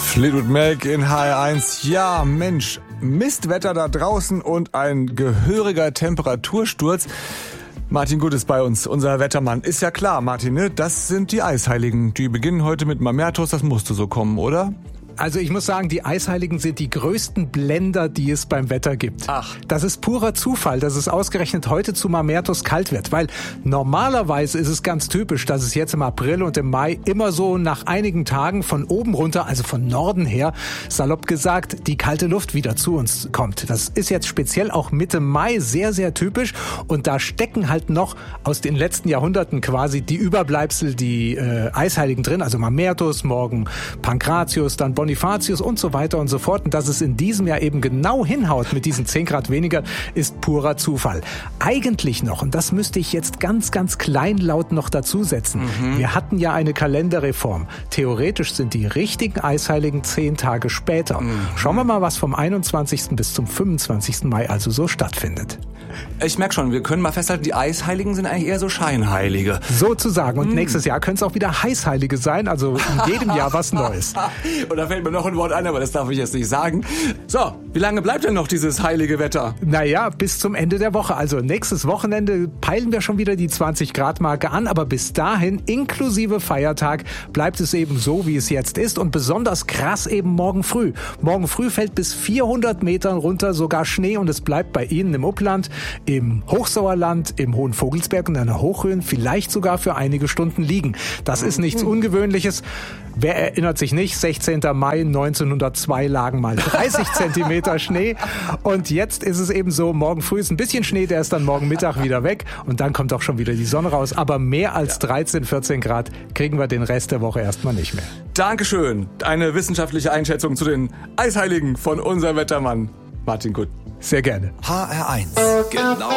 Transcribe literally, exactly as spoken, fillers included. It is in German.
Fleetwood Mac in H R eins. Ja, Mensch, Mistwetter da draußen und ein gehöriger Temperatursturz. Martin Gut ist bei uns, unser Wettermann. Ist ja klar, Martin, ne? Das sind die Eisheiligen. Die beginnen heute mit Mamertos, das musste so kommen, oder? Also ich muss sagen, die Eisheiligen sind die größten Blender, die es beim Wetter gibt. Ach. Das ist purer Zufall, dass es ausgerechnet heute zu Mamertos kalt wird. Weil normalerweise ist es ganz typisch, dass es jetzt im April und im Mai immer so nach einigen Tagen von oben runter, also von Norden her, salopp gesagt, die kalte Luft wieder zu uns kommt. Das ist jetzt speziell auch Mitte Mai sehr, sehr typisch. Und da stecken halt noch aus den letzten Jahrhunderten quasi die Überbleibsel, die äh, Eisheiligen drin. Also Mamertos, morgen Pankratius, dann Bonifatius. Bonifatius und so weiter und so fort. Und dass es in diesem Jahr eben genau hinhaut mit diesen zehn Grad weniger, ist purer Zufall. Eigentlich noch, und das müsste ich jetzt ganz, ganz kleinlaut noch dazusetzen, mhm. wir hatten ja eine Kalenderreform. Theoretisch sind die richtigen Eisheiligen zehn Tage später. Mhm. Schauen wir mal, was vom einundzwanzigsten bis zum fünfundzwanzigsten Mai also so stattfindet. Ich merke schon, wir können mal festhalten, die Eisheiligen sind eigentlich eher so Scheinheilige. Sozusagen. Und mhm. nächstes Jahr können es auch wieder Heißheilige sein, also in jedem Jahr was Neues. Und da fällt mir noch ein Wort ein, aber das darf ich jetzt nicht sagen. So, wie lange bleibt denn noch dieses heilige Wetter? Naja, bis zum Ende der Woche. Also nächstes Wochenende peilen wir schon wieder die zwanzig Grad Marke an, aber bis dahin, inklusive Feiertag, bleibt es eben so, wie es jetzt ist und besonders krass eben morgen früh. Morgen früh fällt bis vierhundert Metern runter sogar Schnee und es bleibt bei Ihnen im Upland, im Hochsauerland, im Hohen Vogelsberg und an der Hochhöhen vielleicht sogar für einige Stunden liegen. Das ist nichts Ungewöhnliches. Wer erinnert sich nicht? sechzehnten Mai neunzehnhundertzwei lagen mal dreißig Zentimeter Schnee. Und jetzt ist es eben so, morgen früh ist ein bisschen Schnee, der ist dann morgen Mittag wieder weg. Und dann kommt auch schon wieder die Sonne raus. Aber mehr als dreizehn, vierzehn Grad kriegen wir den Rest der Woche erstmal nicht mehr. Dankeschön. Eine wissenschaftliche Einschätzung zu den Eisheiligen von unserem Wettermann Martin Gut. Sehr gerne. H R eins. Genau